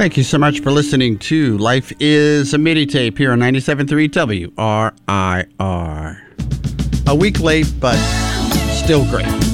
Thank you so much for listening to Life is a MIDI Tape here on 97.3 WRIR. A week late, but still great.